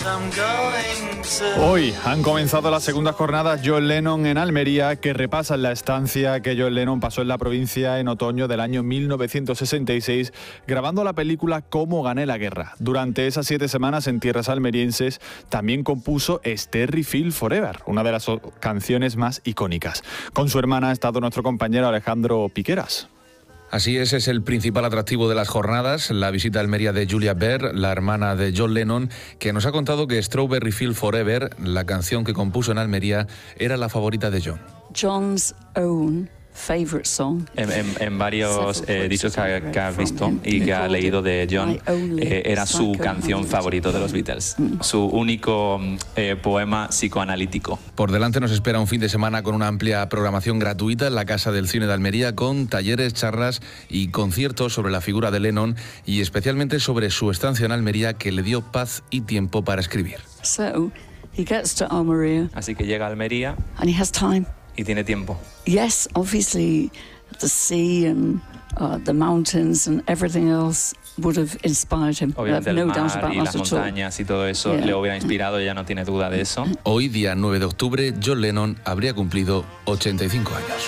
Hoy han comenzado las segundas jornadas John Lennon en Almería, que repasan la estancia que John Lennon pasó en la provincia en otoño del año 1966, grabando la película Cómo gané la guerra. Durante esas 7 semanas en tierras almerienses también compuso Stay Refill Forever, una de las canciones más icónicas. Con su hermana ha estado nuestro compañero Alejandro Piqueras. Así es el principal atractivo de las jornadas, la visita a Almería de Julia Baird, la hermana de John Lennon, que nos ha contado que Strawberry Field Forever, la canción que compuso en Almería, era la favorita de John. John's own favorite song. En varios dichos que has visto y que ha leído de John, era su canción favorita de los Beatles, su único poema psicoanalítico. Por delante nos espera un fin de semana con una amplia programación gratuita en la Casa del Cine de Almería, con talleres, charlas y conciertos sobre la figura de Lennon y especialmente sobre su estancia en Almería, que le dio paz y tiempo para escribir. He gets to Almería. Así que llega a Almería and he has time. Y tiene tiempo. Yes, obviously the sea and the mountains and everything else would have inspired him. Obviamente el mar y las montañas y todo eso le hubiera inspirado, ella no tiene duda de eso. Hoy, día 9 de octubre, John Lennon habría cumplido 85 años.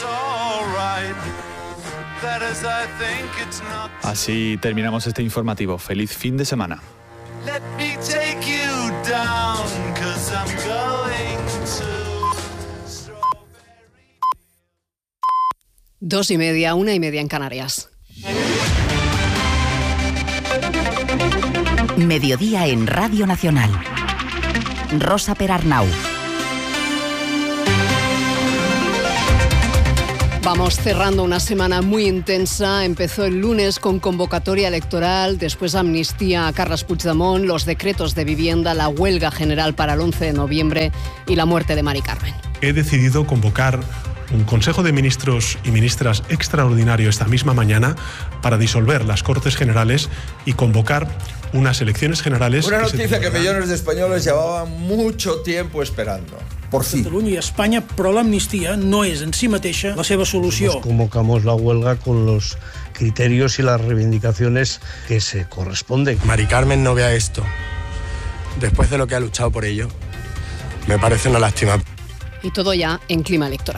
Así terminamos este informativo. Feliz fin de semana. 2:30, 1:30 en Canarias. Mediodía en Radio Nacional. Rosa Perarnau. Vamos cerrando una semana muy intensa. Empezó el lunes con convocatoria electoral, después amnistía a Carles Puigdemont, los decretos de vivienda, la huelga general para el 11 de noviembre y la muerte de Mari Carmen. He decidido convocar un Consejo de Ministros y Ministras extraordinario esta misma mañana para disolver las Cortes Generales y convocar unas elecciones generales. Una noticia que millones de españoles llevaban mucho tiempo esperando. Por fin. Catalunya y España, però l'amnistia no és en si mateixa la seva solució. Nos convocamos la huelga con los criterios y las reivindicaciones que se corresponden. Mari Carmen no vea esto. Después de lo que ha luchado por ello, me parece una lástima. Y todo ya en clima electoral.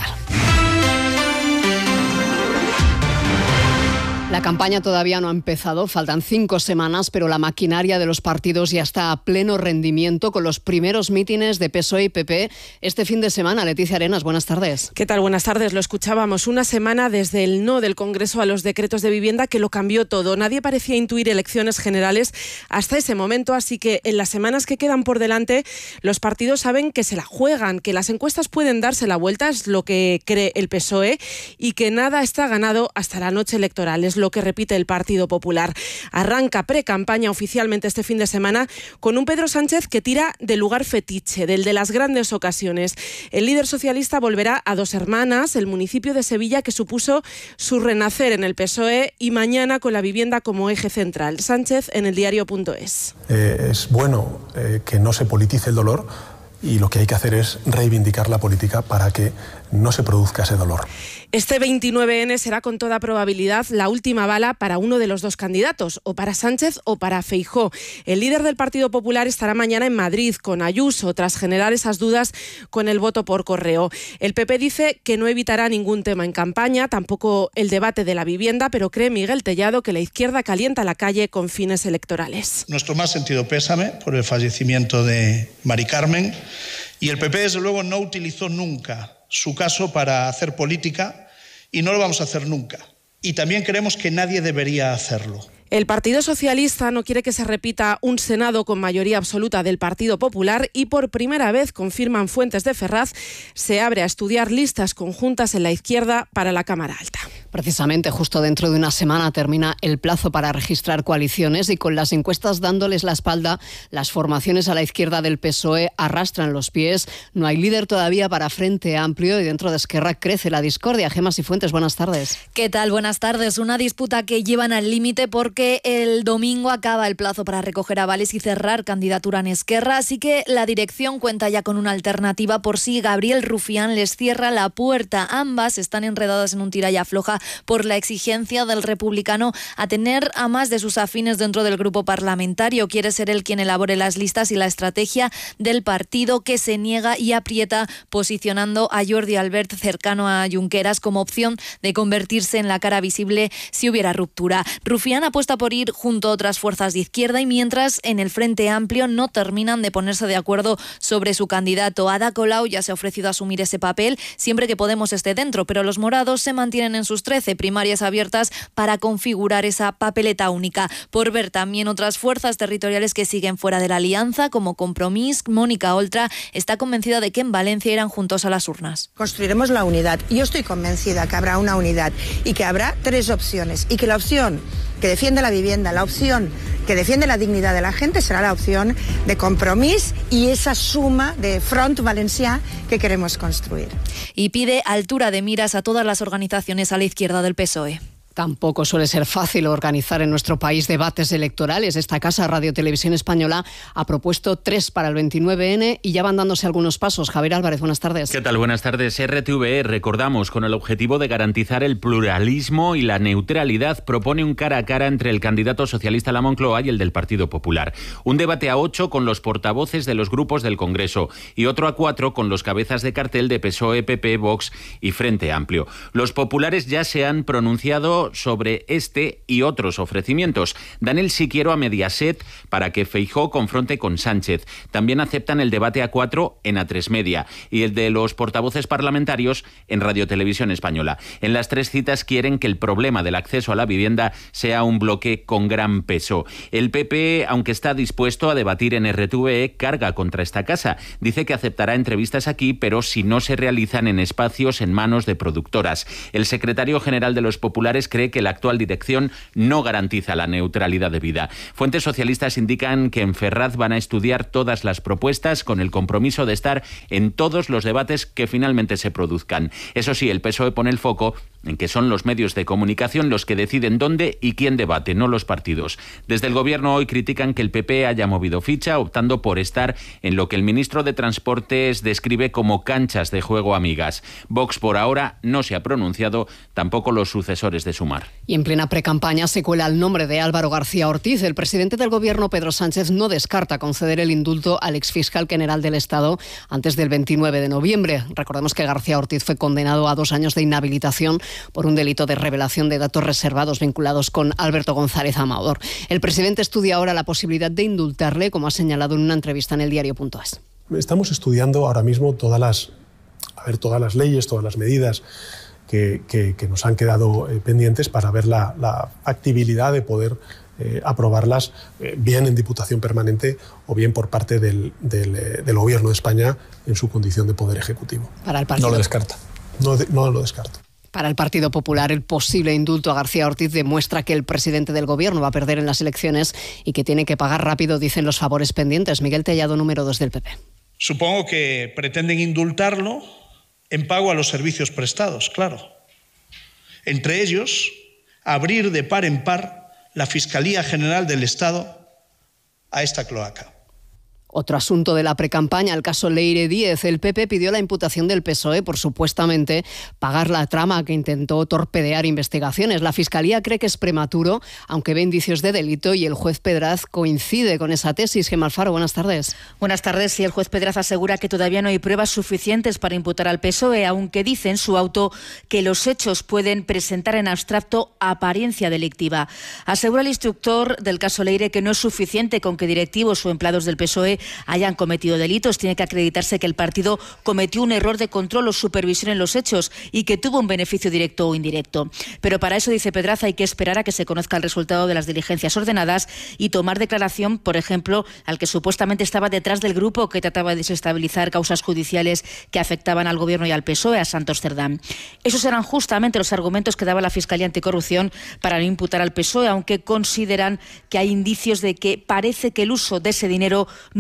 La campaña todavía no ha empezado, faltan 5 semanas, pero la maquinaria de los partidos ya está a pleno rendimiento con los primeros mítines de PSOE y PP este fin de semana. Leticia Arenas, buenas tardes. ¿Qué tal? Buenas tardes. Lo escuchábamos, una semana desde el no del Congreso a los decretos de vivienda que lo cambió todo. Nadie parecía intuir elecciones generales hasta ese momento, así que en las semanas que quedan por delante los partidos saben que se la juegan, que las encuestas pueden darse la vuelta, es lo que cree el PSOE, y que nada está ganado hasta la noche electoral. Es lo que repite el Partido Popular. Arranca pre-campaña oficialmente este fin de semana con un Pedro Sánchez que tira del lugar fetiche, del de las grandes ocasiones. El líder socialista volverá a Dos Hermanas, el municipio de Sevilla que supuso su renacer en el PSOE, y mañana con la vivienda como eje central. Sánchez en eldiario.es. Es bueno que no se politice el dolor, y lo que hay que hacer es reivindicar la política para que no se produzca ese dolor. Este 29N será con toda probabilidad la última bala para uno de los dos candidatos, o para Sánchez o para Feijóo. El líder del Partido Popular estará mañana en Madrid con Ayuso, tras generar esas dudas con el voto por correo. El PP dice que no evitará ningún tema en campaña, tampoco el debate de la vivienda, pero cree Miguel Tellado que la izquierda calienta la calle con fines electorales. Nuestro más sentido pésame por el fallecimiento de Mari Carmen, y el PP desde luego no utilizó nunca su caso para hacer política, y no lo vamos a hacer nunca. Y también creemos que nadie debería hacerlo. El Partido Socialista no quiere que se repita un Senado con mayoría absoluta del Partido Popular y por primera vez, confirman fuentes de Ferraz, se abre a estudiar listas conjuntas en la izquierda para la Cámara Alta. Precisamente justo dentro de una semana termina el plazo para registrar coaliciones y con las encuestas dándoles la espalda, las formaciones a la izquierda del PSOE arrastran los pies. No hay líder todavía para Frente Amplio y dentro de Esquerra crece la discordia. Gemma Sifuentes, buenas tardes. ¿Qué tal? Buenas tardes. Una disputa que llevan al límite porque porque el domingo acaba el plazo para recoger avales y cerrar candidatura en Esquerra, así que la dirección cuenta ya con una alternativa por si Gabriel Rufián les cierra la puerta. Ambas están enredadas en un tira y afloja por la exigencia del republicano a tener a más de sus afines dentro del grupo parlamentario. Quiere ser él quien elabore las listas y la estrategia del partido, que se niega y aprieta, posicionando a Jordi Albert, cercano a Junqueras, como opción de convertirse en la cara visible si hubiera ruptura. Rufián apuesta por ir junto a otras fuerzas de izquierda, y mientras en el Frente Amplio no terminan de ponerse de acuerdo sobre su candidato. Ada Colau ya se ha ofrecido a asumir ese papel siempre que Podemos esté dentro, pero los morados se mantienen en sus 13 primarias abiertas para configurar esa papeleta única. Por ver también otras fuerzas territoriales que siguen fuera de la alianza, como Compromís. Mónica Oltra está convencida de que en Valencia irán juntos a las urnas. Construiremos la unidad. Yo estoy convencida que habrá una unidad y que habrá 3 opciones, y que la opción que defiende la vivienda, la opción que defiende la dignidad de la gente, será la opción de Compromís y esa suma de Front Valencià que queremos construir. Y pide altura de miras a todas las organizaciones a la izquierda del PSOE. Tampoco suele ser fácil organizar en nuestro país debates electorales. Esta casa, Radio Televisión Española, ha propuesto 3 para el 29N y ya van dándose algunos pasos. Javier Álvarez, buenas tardes. ¿Qué tal? Buenas tardes. RTVE, recordamos, con el objetivo de garantizar el pluralismo y la neutralidad, propone un cara a cara entre el candidato socialista a la Moncloa y el del Partido Popular. Un debate a 8 con los portavoces de los grupos del Congreso y otro a 4 con los cabezas de cartel de PSOE, PP, Vox y Frente Amplio. Los populares ya se han pronunciado sobre este y otros ofrecimientos. Dan el sí quiero a Mediaset para que Feijóo confronte con Sánchez. También aceptan el debate a 4 en A3 Media y el de los portavoces parlamentarios en Radio Televisión Española. En las 3 citas quieren que el problema del acceso a la vivienda sea un bloque con gran peso. El PP, aunque está dispuesto a debatir en RTVE, carga contra esta casa. Dice que aceptará entrevistas aquí, pero si no se realizan en espacios en manos de productoras. El secretario general de los populares cree que la actual dirección no garantiza la neutralidad de vida. Fuentes socialistas indican que en Ferraz van a estudiar todas las propuestas con el compromiso de estar en todos los debates que finalmente se produzcan. Eso sí, el PSOE pone el foco en que son los medios de comunicación los que deciden dónde y quién debate, no los partidos. Desde el Gobierno hoy critican que el PP haya movido ficha, optando por estar en lo que el ministro de Transportes describe como canchas de juego amigas. Vox por ahora no se ha pronunciado, tampoco los sucesores de Sumar. Y en plena precampaña se cuela el nombre de Álvaro García Ortiz. El presidente del Gobierno, Pedro Sánchez, no descarta conceder el indulto al exfiscal general del Estado antes del 29 de noviembre. Recordemos que García Ortiz fue condenado a 2 años de inhabilitación por un delito de revelación de datos reservados vinculados con Alberto González Amador. El presidente estudia ahora la posibilidad de indultarle, como ha señalado en una entrevista en el diario.es. Estamos estudiando ahora mismo todas las leyes, todas las medidas que nos han quedado pendientes para ver la factibilidad de poder aprobarlas bien en Diputación Permanente o bien por parte del Gobierno de España en su condición de Poder Ejecutivo. Para el partido. No lo descarta. No lo descarto. Para el Partido Popular, el posible indulto a García Ortiz demuestra que el presidente del Gobierno va a perder en las elecciones y que tiene que pagar rápido, dicen los favores pendientes. Miguel Tellado, número 2 del PP. Supongo que pretenden indultarlo en pago a los servicios prestados, claro. Entre ellos, abrir de par en par la Fiscalía General del Estado a esta cloaca. Otro asunto de la precampaña, el caso Leire Díez. El PP pidió la imputación del PSOE por supuestamente pagar la trama que intentó torpedear investigaciones. La Fiscalía cree que es prematuro, aunque ve indicios de delito, y el juez Pedraz coincide con esa tesis. Gemma Alfaro, buenas tardes. Buenas tardes. Y el juez Pedraz asegura que todavía no hay pruebas suficientes para imputar al PSOE, aunque dice en su auto que los hechos pueden presentar en abstracto apariencia delictiva. Asegura el instructor del caso Leire que no es suficiente con que directivos o empleados del PSOE hayan cometido delitos. Tiene que acreditarse que el partido cometió un error de control o supervisión en los hechos y que tuvo un beneficio directo o indirecto. Pero para eso, dice Pedraza, hay que esperar a que se conozca el resultado de las diligencias ordenadas y tomar declaración, por ejemplo, al que supuestamente estaba detrás del grupo que trataba de desestabilizar causas judiciales que afectaban al Gobierno y al PSOE, a Santos Cerdán. Esos eran justamente los argumentos que daba la Fiscalía Anticorrupción para no imputar al PSOE, aunque consideran que hay indicios de que parece que el uso de ese dinero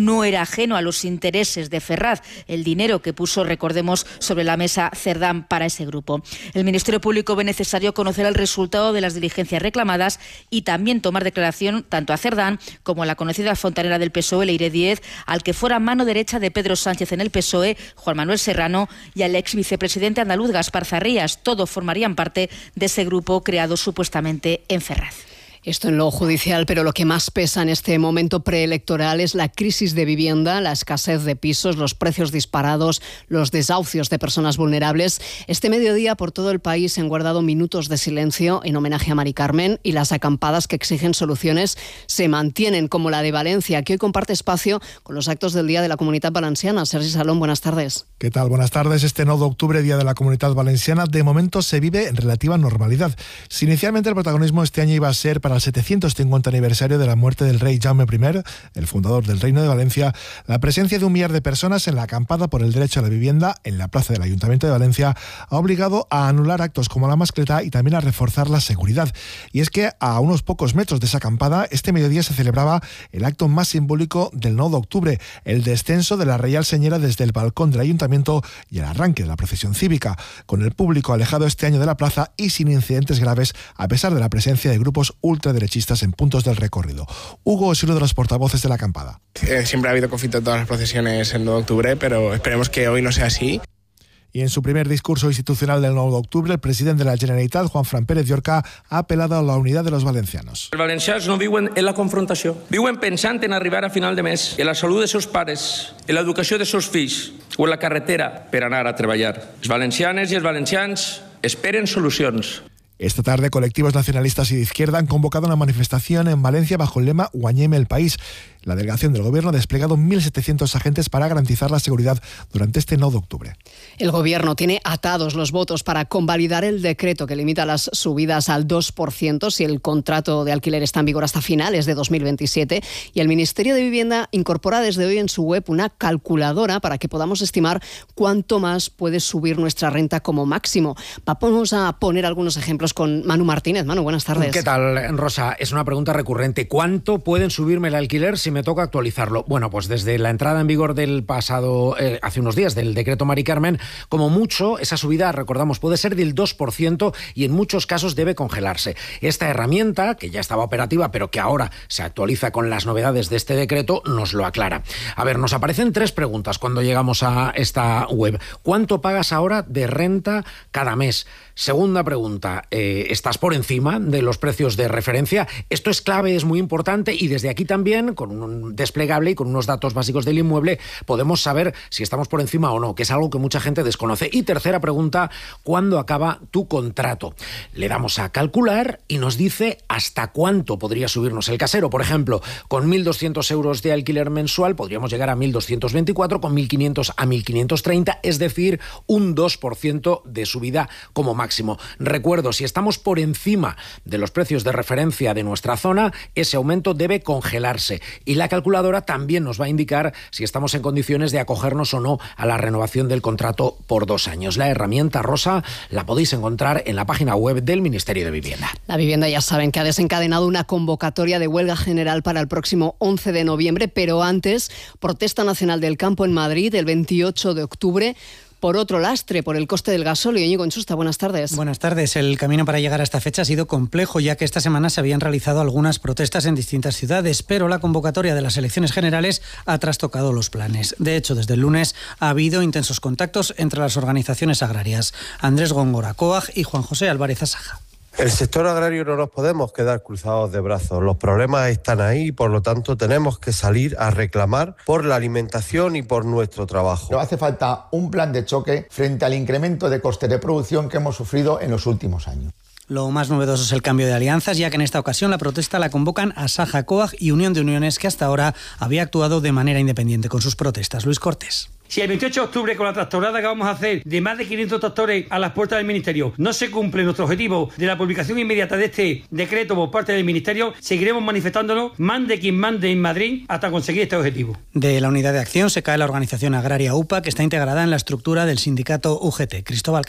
no era ajeno a los intereses de Ferraz, el dinero que puso, recordemos, sobre la mesa Cerdán para ese grupo. El Ministerio Público ve necesario conocer el resultado de las diligencias reclamadas y también tomar declaración tanto a Cerdán como a la conocida fontanera del PSOE, Leire Díez, al que fuera mano derecha de Pedro Sánchez en el PSOE, Juan Manuel Serrano, y al ex vicepresidente andaluz Gaspar Zarrías. Todos formarían parte de ese grupo creado supuestamente en Ferraz. Esto en lo judicial, pero lo que más pesa en este momento preelectoral es la crisis de vivienda, la escasez de pisos, los precios disparados, los desahucios de personas vulnerables. Este mediodía por todo el país se han guardado minutos de silencio en homenaje a Mari Carmen y las acampadas que exigen soluciones se mantienen, como la de Valencia, que hoy comparte espacio con los actos del Día de la Comunitat Valenciana. Sergi Salón, buenas tardes. ¿Qué tal? Buenas tardes. Este 9 de octubre, Día de la Comunitat Valenciana, de momento se vive en relativa normalidad. Si inicialmente el protagonismo este año iba a ser para el 750 aniversario de la muerte del rey Jaume I, el fundador del Reino de Valencia, la presencia de 1 millar de personas en la acampada por el derecho a la vivienda en la plaza del Ayuntamiento de Valencia ha obligado a anular actos como la mascleta y también a reforzar la seguridad. Y es que a unos pocos metros de esa acampada, este mediodía se celebraba el acto más simbólico del 9 de octubre, el descenso de la Reial Señera desde el balcón del Ayuntamiento y el arranque de la procesión cívica, con el público alejado este año de la plaza y sin incidentes graves, a pesar de la presencia de grupos ultraderechistas en puntos del recorrido. Hugo es uno de los portavoces de la acampada. Siempre ha habido conflicto en todas las procesiones el 9 de octubre, pero esperemos que hoy no sea así. Y en su primer discurso institucional del 9 de octubre, el presidente de la Generalitat, Juanfran Pérez Llorca, ha apelado a la unidad de los valencianos. Els valencians no viuen en la confrontació. Viuen pensant en arribar a final de mes, en la salut dels seus pares, en l'educació dels seus fills o en la carretera per anar a treballar. Les valencianes i els valencians esperen solucions. Esta tarde, colectivos nacionalistas y de izquierda han convocado una manifestación en Valencia bajo el lema Guanyem el país. La delegación del Gobierno ha desplegado 1.700 agentes para garantizar la seguridad durante este 9 de octubre. El Gobierno tiene atados los votos para convalidar el decreto que limita las subidas al 2% si el contrato de alquiler está en vigor hasta finales de 2027. Y el Ministerio de Vivienda incorpora desde hoy en su web una calculadora para que podamos estimar cuánto más puede subir nuestra renta como máximo. Vamos a poner algunos ejemplos con Manu Martínez. Manu, buenas tardes. ¿Qué tal, Rosa? Es una pregunta recurrente. ¿Cuánto pueden subirme el alquiler si me toca actualizarlo? Bueno, pues desde la entrada en vigor del pasado, hace unos días, del decreto Mari Carmen, como mucho, esa subida, recordamos, puede ser del 2% y en muchos casos debe congelarse. Esta herramienta, que ya estaba operativa, pero que ahora se actualiza con las novedades de este decreto, nos lo aclara. A ver, nos aparecen 3 preguntas cuando llegamos a esta web. ¿Cuánto pagas ahora de renta cada mes? Segunda pregunta, ¿estás por encima de los precios de referencia? Esto es clave, es muy importante y desde aquí también, con un desplegable y con unos datos básicos del inmueble, podemos saber si estamos por encima o no, que es algo que mucha gente desconoce. Y tercera pregunta, ¿cuándo acaba tu contrato? Le damos a calcular y nos dice hasta cuánto podría subirnos el casero. Por ejemplo, con 1.200 euros de alquiler mensual podríamos llegar a 1.224, con 1.500 a 1.530, es decir, un 2% de subida como máximo. Recuerdo, si estamos por encima de los precios de referencia de nuestra zona, ese aumento debe congelarse. Y la calculadora también nos va a indicar si estamos en condiciones de acogernos o no a la renovación del contrato por 2 años. La herramienta, Rosa, la podéis encontrar en la página web del Ministerio de Vivienda. La Vivienda, ya saben, que ha desencadenado una convocatoria de huelga general para el próximo 11 de noviembre, pero antes, protesta nacional del campo en Madrid el 28 de octubre. Por otro lastre, por el coste del gasóleo. Íñigo Insusta, buenas tardes. Buenas tardes. El camino para llegar a esta fecha ha sido complejo, ya que esta semana se habían realizado algunas protestas en distintas ciudades, pero la convocatoria de las elecciones generales ha trastocado los planes. De hecho, desde el lunes ha habido intensos contactos entre las organizaciones agrarias. Andrés Góngora Coag y Juan José Álvarez Asaja. El sector agrario no nos podemos quedar cruzados de brazos. Los problemas están ahí y por lo tanto tenemos que salir a reclamar por la alimentación y por nuestro trabajo. Pero hace falta un plan de choque frente al incremento de costes de producción que hemos sufrido en los últimos años. Lo más novedoso es el cambio de alianzas, ya que en esta ocasión la protesta la convocan Asaja, Coag y Unión de Uniones, que hasta ahora había actuado de manera independiente con sus protestas. Luis Cortés. Si el 28 de octubre, con la tractorada que vamos a hacer de más de 500 tractores a las puertas del Ministerio, no se cumple nuestro objetivo de la publicación inmediata de este decreto por parte del Ministerio, seguiremos manifestándonos, mande quien mande en Madrid, hasta conseguir este objetivo. De la unidad de acción se cae la organización agraria UPA, que está integrada en la estructura del sindicato UGT. Cristóbal Cano.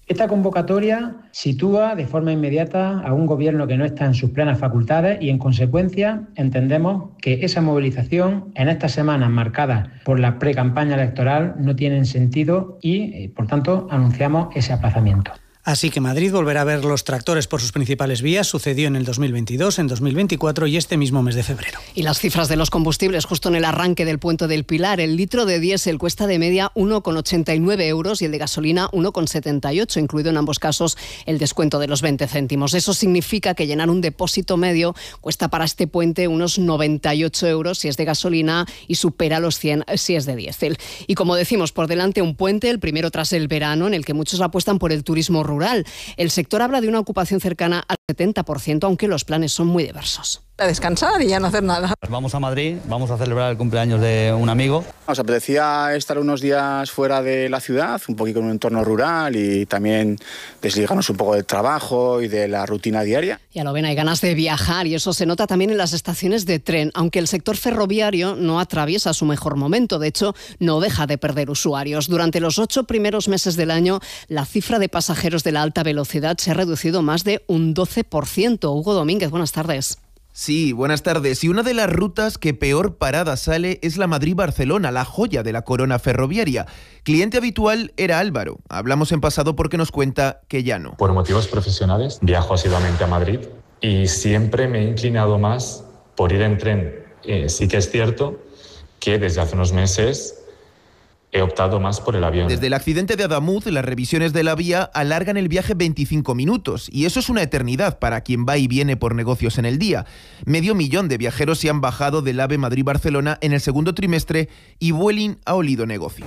Esta convocatoria sitúa de forma inmediata a un gobierno que no está en sus plenas facultades y, en consecuencia, entendemos que esa movilización en estas semanas marcadas por la precampaña electoral no tienen sentido y, por tanto, anunciamos ese aplazamiento. Así que Madrid volverá a ver los tractores por sus principales vías. Sucedió en el 2022, en 2024 y este mismo mes de febrero. Y las cifras de los combustibles justo en el arranque del Puente del Pilar. El litro de diésel cuesta de media 1,89 euros y el de gasolina 1,78, incluido en ambos casos el descuento de los 20 céntimos. Eso significa que llenar un depósito medio cuesta para este puente unos 98 euros si es de gasolina y supera los 100 si es de diésel. Y como decimos, por delante un puente, el primero tras el verano, en el que muchos apuestan por el turismo rural. El sector habla de una ocupación cercana al 70%, aunque los planes son muy diversos. A descansar y ya no hacer nada. Vamos a Madrid, vamos a celebrar el cumpleaños de un amigo. Nos apetecía estar unos días fuera de la ciudad, un poquito en un entorno rural y también desligarnos un poco del trabajo y de la rutina diaria. Ya lo ven, hay ganas de viajar y eso se nota también en las estaciones de tren, aunque el sector ferroviario no atraviesa su mejor momento, de hecho no deja de perder usuarios. Durante los 8 primeros meses del año, la cifra de pasajeros de la alta velocidad se ha reducido más de un 12%. Hugo Domínguez, buenas tardes. Sí, buenas tardes. Y una de las rutas que peor parada sale es la Madrid-Barcelona, la joya de la corona ferroviaria. Cliente habitual era Álvaro. Hablamos en pasado porque nos cuenta que ya no. Por motivos profesionales viajo asiduamente a Madrid y siempre me he inclinado más por ir en tren. Sí que es cierto que desde hace unos meses he optado más por el avión. Desde el accidente de Adamuz, las revisiones de la vía alargan el viaje 25 minutos y eso es una eternidad para quien va y viene por negocios en el día. 500.000 de viajeros se han bajado del AVE Madrid-Barcelona en el segundo trimestre y Vueling ha olido negocio.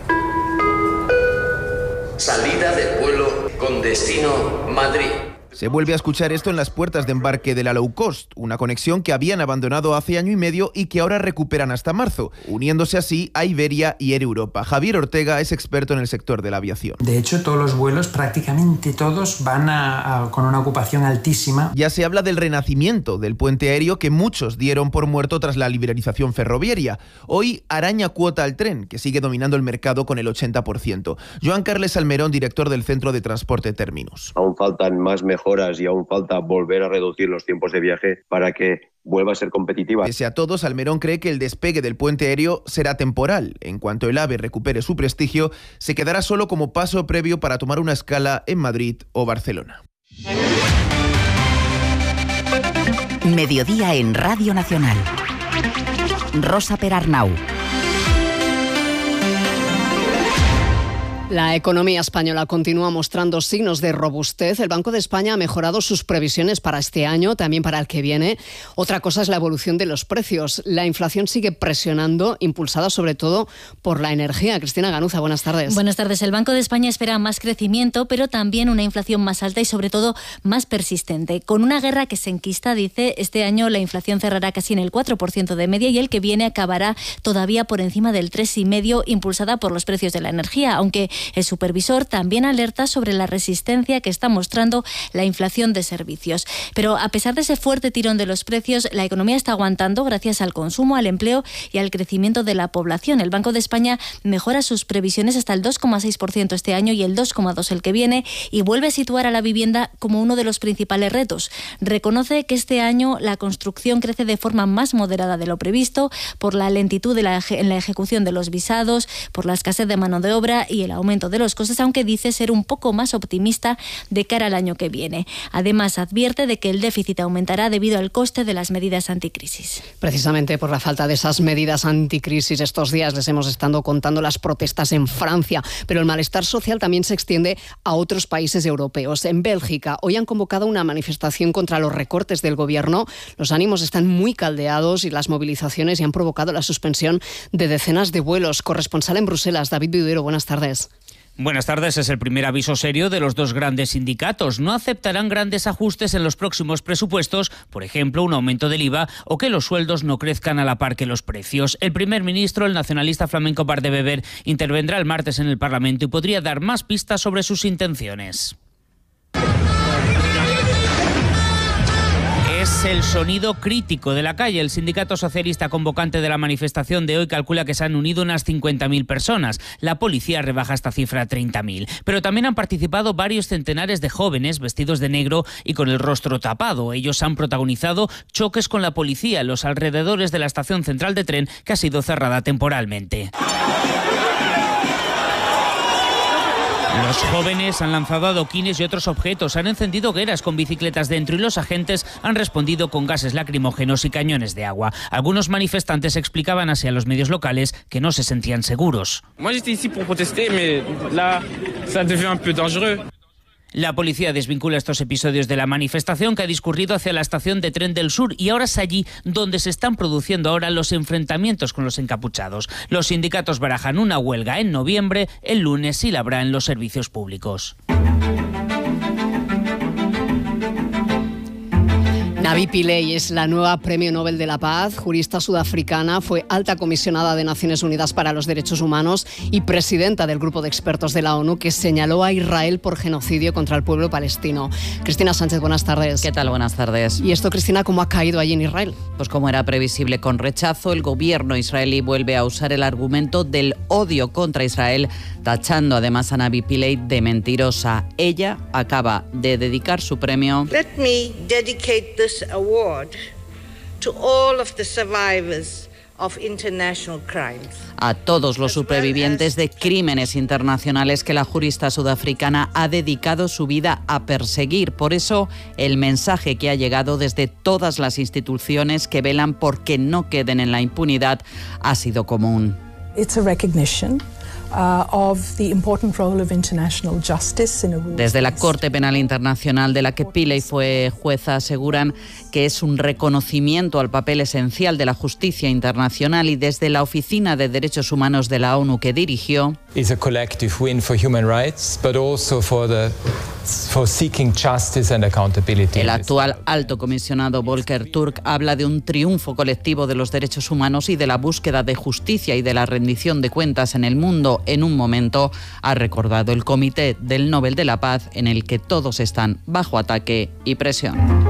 Salida del vuelo con destino Madrid. Se vuelve a escuchar esto en las puertas de embarque de la Low Cost, una conexión que habían abandonado hace año y medio y que ahora recuperan hasta marzo, uniéndose así a Iberia y Air Europa. Javier Ortega es experto en el sector de la aviación. De hecho, todos los vuelos, prácticamente todos, van con una ocupación altísima. Ya se habla del renacimiento del puente aéreo que muchos dieron por muerto tras la liberalización ferroviaria. Hoy araña cuota al tren, que sigue dominando el mercado con el 80%. Joan Carles Almerón, director del Centro de Transporte Terminus. Aún faltan más mejoras y aún falta volver a reducir los tiempos de viaje para que vuelva a ser competitiva. Pese a todo, Salmerón cree que el despegue del puente aéreo será temporal. En cuanto el AVE recupere su prestigio, se quedará solo como paso previo para tomar una escala en Madrid o Barcelona. Mediodía en Radio Nacional. Rosa Perarnau. La economía española continúa mostrando signos de robustez. El Banco de España ha mejorado sus previsiones para este año, también para el que viene. Otra cosa es la evolución de los precios. La inflación sigue presionando, impulsada sobre todo por la energía. Cristina Ganuza, buenas tardes. Buenas tardes. El Banco de España espera más crecimiento, pero también una inflación más alta y sobre todo más persistente. Con una guerra que se enquista, dice, este año la inflación cerrará casi en el 4% de media y el que viene acabará todavía por encima del 3,5%, impulsada por los precios de la energía, aunque el supervisor también alerta sobre la resistencia que está mostrando la inflación de servicios. Pero a pesar de ese fuerte tirón de los precios, la economía está aguantando gracias al consumo, al empleo y al crecimiento de la población. El Banco de España mejora sus previsiones hasta el 2,6% este año y el 2,2% el que viene y vuelve a situar a la vivienda como uno de los principales retos. Reconoce que este año la construcción crece de forma más moderada de lo previsto por la lentitud en la ejecución de los visados, por la escasez de mano de obra y el aumento de los costes, aunque dice ser un poco más optimista de cara al año que viene. Además, advierte de que el déficit aumentará debido al coste de las medidas anticrisis. Precisamente por la falta de esas medidas anticrisis, estos días les hemos estado contando las protestas en Francia, pero el malestar social también se extiende a otros países europeos. En Bélgica, hoy han convocado una manifestación contra los recortes del gobierno. Los ánimos están muy caldeados y las movilizaciones han provocado la suspensión de decenas de vuelos. Corresponsal en Bruselas, David Videro, buenas tardes. Buenas tardes. Es el primer aviso serio de los dos grandes sindicatos. No aceptarán grandes ajustes en los próximos presupuestos, por ejemplo, un aumento del IVA o que los sueldos no crezcan a la par que los precios. El primer ministro, el nacionalista flamenco Bart de Wever, intervendrá el martes en el Parlamento y podría dar más pistas sobre sus intenciones. Es el sonido crítico de la calle. El sindicato socialista convocante de la manifestación de hoy calcula que se han unido unas 50.000 personas. La policía rebaja esta cifra a 30.000. Pero también han participado varios centenares de jóvenes vestidos de negro y con el rostro tapado. Ellos han protagonizado choques con la policía en los alrededores de la estación central de tren, que ha sido cerrada temporalmente. Los jóvenes han lanzado adoquines y otros objetos, han encendido hogueras con bicicletas dentro y los agentes han respondido con gases lacrimógenos y cañones de agua. Algunos manifestantes explicaban así a los medios locales que no se sentían seguros. La policía desvincula estos episodios de la manifestación, que ha discurrido hacia la estación de tren del sur, y ahora es allí donde se están produciendo ahora los enfrentamientos con los encapuchados. Los sindicatos barajan una huelga en noviembre. El lunes sí la habrá en los servicios públicos. Navi Pillay es la nueva Premio Nobel de la Paz, jurista sudafricana, fue alta comisionada de Naciones Unidas para los Derechos Humanos y presidenta del grupo de expertos de la ONU que señaló a Israel por genocidio contra el pueblo palestino. Cristina Sánchez, buenas tardes. ¿Qué tal? Buenas tardes. ¿Y esto, Cristina, cómo ha caído allí en Israel? Pues como era previsible, con rechazo, el gobierno israelí vuelve a usar el argumento del odio contra Israel, tachando además a Navi Pillay de mentirosa. Ella acaba de dedicar su premio. Let me dedicate this award to all of the survivors of international crimes. A todos los supervivientes de crímenes internacionales que la jurista sudafricana ha dedicado su vida a perseguir. Por eso, el mensaje que ha llegado desde todas las instituciones que velan por que no queden en la impunidad ha sido común. It's a recognition Desde la Corte Penal Internacional, de la que Pillay fue jueza, aseguran que es un reconocimiento al papel esencial de la justicia internacional, y desde la Oficina de Derechos Humanos de la ONU que dirigió, is a collective win for human rights, but also for seeking justice and accountability. El actual alto comisionado Volker Turk habla de un triunfo colectivo de los derechos humanos y de la búsqueda de justicia y de la rendición de cuentas en el mundo. En un momento ha recordado el Comité del Nobel de la Paz, en el que todos están bajo ataque y presión.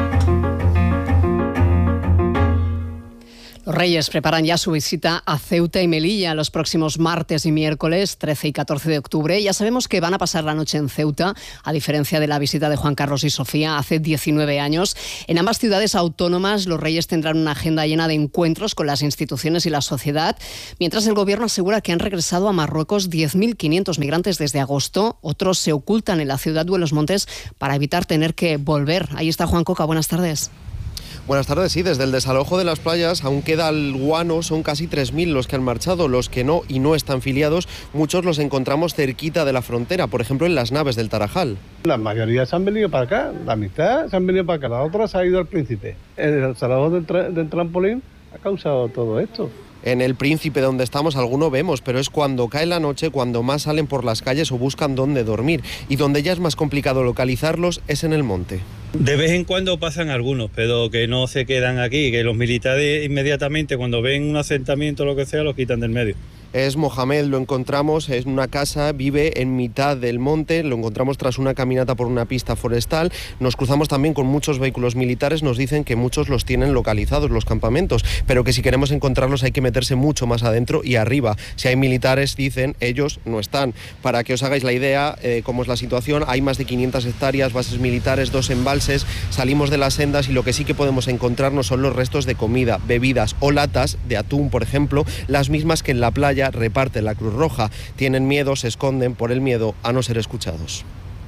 Los Reyes preparan ya su visita a Ceuta y Melilla los próximos martes y miércoles 13 y 14 de octubre. Ya sabemos que van a pasar la noche en Ceuta, a diferencia de la visita de Juan Carlos y Sofía hace 19 años. En ambas ciudades autónomas, los Reyes tendrán una agenda llena de encuentros con las instituciones y la sociedad, mientras el Gobierno asegura que han regresado a Marruecos 10.500 migrantes desde agosto. Otros se ocultan en la ciudad de Los Montes para evitar tener que volver. Ahí está Juan Coca, buenas tardes. Buenas tardes, sí, desde el desalojo de las playas aún queda el guano, son casi 3.000 los que han marchado, los que no y no están filiados, muchos los encontramos cerquita de la frontera, por ejemplo en las naves del Tarajal. La mayoría se han venido para acá, la mitad se han venido para acá, la otra se ha ido al Príncipe. El desalojo del trampolín ha causado todo esto. En el Príncipe, donde estamos, alguno vemos, pero es cuando cae la noche cuando más salen por las calles o buscan dónde dormir, y donde ya es más complicado localizarlos es en el monte. De vez en cuando pasan algunos, pero que no se quedan aquí, que los militares inmediatamente cuando ven un asentamiento o lo que sea, los quitan del medio. Es Mohamed, lo encontramos en una casa, vive en mitad del monte, lo encontramos tras una caminata por una pista forestal. Nos cruzamos también con muchos vehículos militares, nos dicen que muchos los tienen localizados, los campamentos, pero que si queremos encontrarlos hay que meterse mucho más adentro y arriba. Si hay militares, dicen, ellos no están. Para que os hagáis la idea cómo es la situación, hay más de 500 hectáreas, bases militares, 2 embalses, salimos de las sendas y lo que sí que podemos encontrarnos son los restos de comida, bebidas o latas de atún, por ejemplo, las mismas que en la playa reparte la Cruz Roja. Tienen miedo, se esconden por el miedo a no ser escuchados.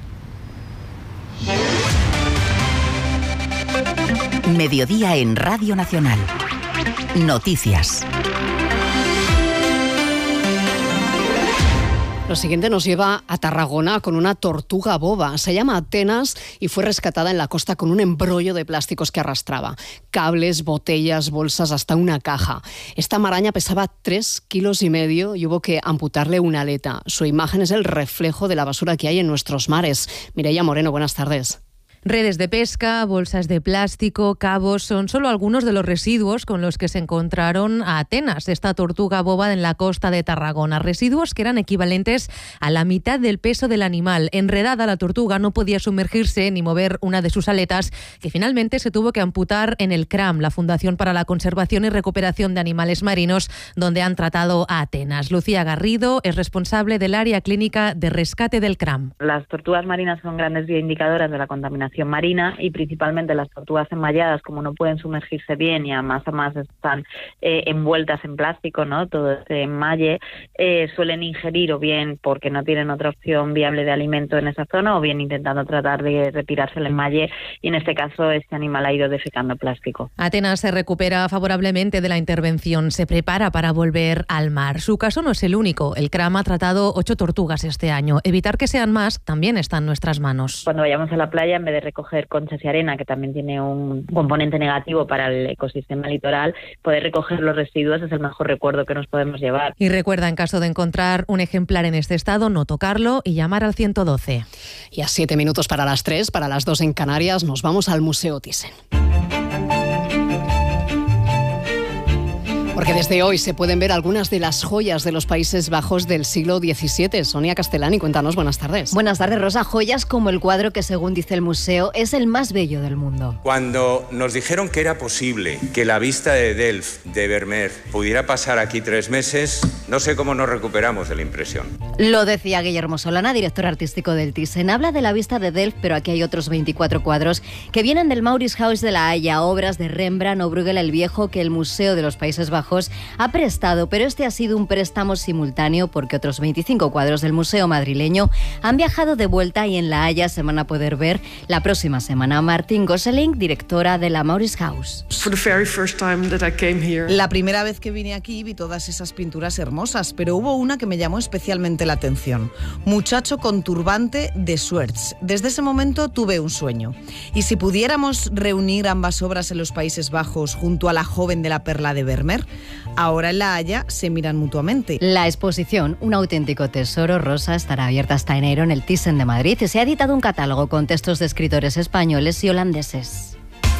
Mediodía en Radio Nacional. Noticias. Lo siguiente nos lleva a Tarragona con una tortuga boba. Se llama Atenas y fue rescatada en la costa con un embrollo de plásticos que arrastraba. Cables, botellas, bolsas, hasta una caja. Esta maraña pesaba 3,5 kilos y hubo que amputarle una aleta. Su imagen es el reflejo de la basura que hay en nuestros mares. Mireia Moreno, buenas tardes. Redes de pesca, bolsas de plástico, cabos, son solo algunos de los residuos con los que se encontraron a Atenas, esta tortuga boba en la costa de Tarragona. Residuos que eran equivalentes a la mitad del peso del animal. Enredada, la tortuga no podía sumergirse ni mover una de sus aletas, que finalmente se tuvo que amputar en el CRAM, la Fundación para la Conservación y Recuperación de Animales Marinos, donde han tratado a Atenas. Lucía Garrido es responsable del área clínica de rescate del CRAM. Las tortugas marinas son grandes indicadoras de la contaminación marina y principalmente las tortugas enmalladas, como no pueden sumergirse bien y además están envueltas en plástico, ¿no? Todo este enmalle, suelen ingerir o bien porque no tienen otra opción viable de alimento en esa zona o bien intentando tratar de retirarse el enmalle, y en este caso este animal ha ido defecando plástico. Atenas se recupera favorablemente de la intervención, se prepara para volver al mar. Su caso no es el único. El CRAM ha tratado 8 tortugas este año. Evitar que sean más también está en nuestras manos. Cuando vayamos a la playa, en vez de recoger conchas y arena, que también tiene un componente negativo para el ecosistema litoral, poder recoger los residuos es el mejor recuerdo que nos podemos llevar. Y recuerda, en caso de encontrar un ejemplar en este estado, no tocarlo y llamar al 112. Y a 7 minutos para las 3, para las 2 en Canarias, nos vamos al Museo Thyssen. Porque desde hoy se pueden ver algunas de las joyas de los Países Bajos del siglo XVII. Sonia Castellani, cuéntanos, buenas tardes. Buenas tardes, Rosa. Joyas como el cuadro que, según dice el museo, es el más bello del mundo. Cuando nos dijeron que era posible que la vista de Delft, de Vermeer, pudiera pasar aquí 3 meses, no sé cómo nos recuperamos de la impresión. Lo decía Guillermo Solana, director artístico del Thyssen. Habla de la vista de Delft, pero aquí hay otros 24 cuadros que vienen del Mauritshuis de La Haya, obras de Rembrandt o Bruegel el Viejo que el Museo de los Países Bajos ha prestado, pero este ha sido un préstamo simultáneo porque otros 25 cuadros del Museo madrileño han viajado de vuelta y en La Haya se van a poder ver la próxima semana. Martín Gosselin, directora de la Mauritshuis. La primera vez que vine aquí vi todas esas pinturas hermosas, pero hubo una que me llamó especialmente la atención. Muchacho con turbante de Swerts. Desde ese momento tuve un sueño. Y si pudiéramos reunir ambas obras en los Países Bajos junto a la joven de la perla de Vermeer, ahora en La Haya se miran mutuamente. La exposición, un auténtico tesoro, Rosa, estará abierta hasta enero en el Thyssen de Madrid y se ha editado un catálogo con textos de escritores españoles y holandeses.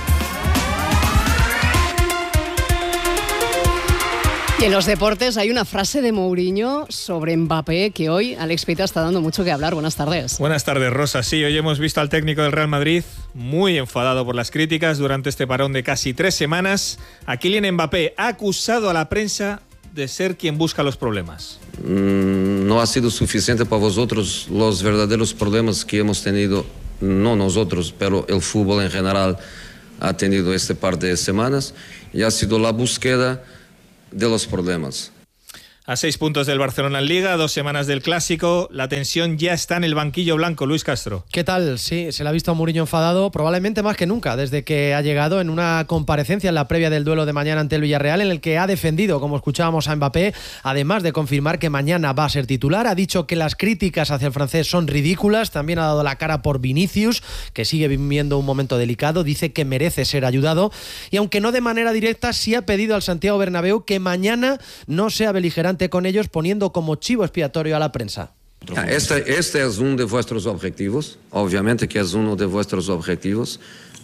Y en los deportes hay una frase de Mourinho sobre Mbappé que hoy Alex Pita está dando mucho que hablar. Buenas tardes. Buenas tardes, Rosa. Sí, hoy hemos visto al técnico del Real Madrid muy enfadado por las críticas durante este parón de casi 3 semanas. A Kylian Mbappé ha acusado a la prensa de ser quien busca los problemas. No ha sido suficiente para vosotros los verdaderos problemas que hemos tenido, no nosotros, pero el fútbol en general ha tenido este par de semanas, y ha sido la búsqueda de los problemas. A 6 puntos del Barcelona en Liga, 2 semanas del Clásico, la tensión ya está en el banquillo blanco. Luis Castro. ¿Qué tal? Sí, se le ha visto a Mourinho enfadado, probablemente más que nunca, desde que ha llegado en una comparecencia en la previa del duelo de mañana ante el Villarreal, en el que ha defendido, como escuchábamos, a Mbappé, además de confirmar que mañana va a ser titular. Ha dicho que las críticas hacia el francés son ridículas, también ha dado la cara por Vinicius, que sigue viviendo un momento delicado, dice que merece ser ayudado, y aunque no de manera directa, sí ha pedido al Santiago Bernabéu que mañana no sea beligerante con ellos, poniendo como chivo expiatorio a la prensa. Este es uno de vuestros objetivos, obviamente que es uno de vuestros objetivos.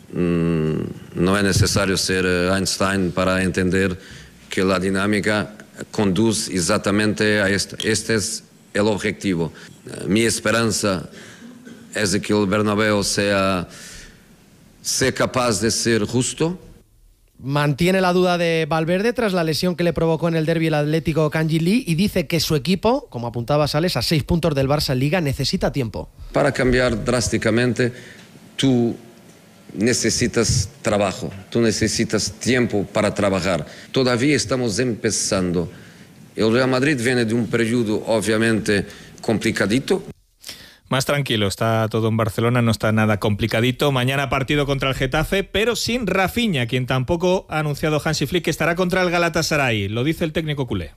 No es necesario ser Einstein para entender que la dinámica conduce exactamente a esto. Este es el objetivo. Mi esperanza es de que el Bernabéu sea capaz de ser justo. Mantiene la duda de Valverde tras la lesión que le provocó en el derbi el Atlético Kanji Lee, y dice que su equipo, como apuntaba Sales, a 6 puntos del Barça en Liga, necesita tiempo. Para cambiar drásticamente, tú necesitas trabajo, tú necesitas tiempo para trabajar. Todavía estamos empezando. El Real Madrid viene de un periodo obviamente complicadito. Más tranquilo, está todo en Barcelona, no está nada complicadito. Mañana partido contra el Getafe, pero sin Rafinha, quien tampoco ha anunciado Hansi Flick que estará contra el Galatasaray. Lo dice el técnico culé.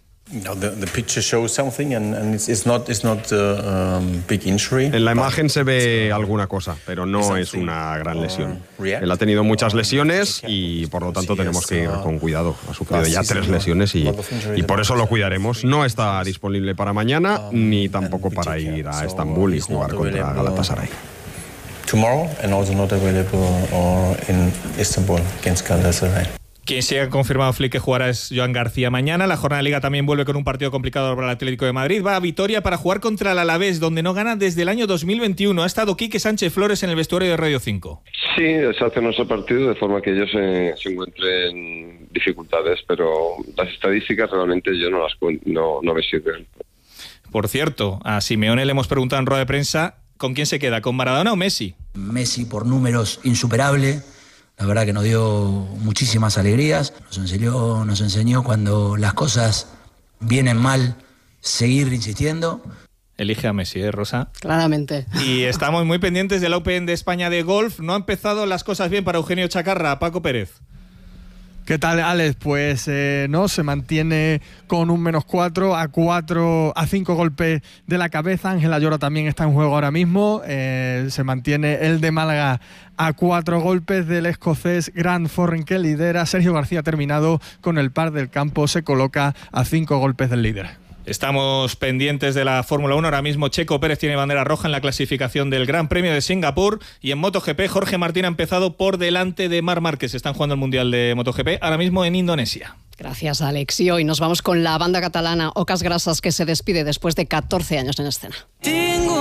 En la imagen se ve alguna cosa, pero no es una gran lesión. Él ha tenido muchas lesiones y por lo tanto tenemos que ir con cuidado. Ha sufrido ya 3 lesiones y por eso lo cuidaremos. No está disponible para mañana ni tampoco para ir a Estambul y jugar contra Galatasaray. tomorrow and also not available in Istanbul against Galatasaray. Quien sí ha confirmado Flick que jugará es Joan García mañana. La jornada de Liga también vuelve con un partido complicado para el Atlético de Madrid. Va a Vitoria para jugar contra el Alavés, donde no gana desde el año 2021. Ha estado Quique Sánchez Flores en el vestuario de Radio 5. Sí, se hace nuestro partido de forma que ellos se encuentren dificultades, pero las estadísticas realmente yo no me sirven. Por cierto, a Simeone le hemos preguntado en rueda de prensa ¿con quién se queda? ¿Con Maradona o Messi? Messi por números insuperable. La verdad que nos dio muchísimas alegrías, nos enseñó cuando las cosas vienen mal, seguir insistiendo. Elige a Messi, Rosa? Claramente. Y estamos muy pendientes del Open de España de golf. No han empezado las cosas bien para Eugenio Chacarra. Paco Pérez. ¿Qué tal, Alex? Pues no, se mantiene con un -4 a 5 golpes de la cabeza. Ángel Ayora también está en juego ahora mismo. Se mantiene el de Málaga a 4 golpes del escocés Grant Forren, que lidera. Sergio García ha terminado con el par del campo, se coloca a 5 golpes del líder. Estamos pendientes de la Fórmula 1. Ahora mismo Checo Pérez tiene bandera roja en la clasificación del Gran Premio de Singapur. Y en MotoGP, Jorge Martín ha empezado por delante de Marc Márquez. Están jugando el Mundial de MotoGP ahora mismo en Indonesia. Gracias, Alex. Y hoy nos vamos con la banda catalana Ocas Grasas, que se despide después de 14 años en escena.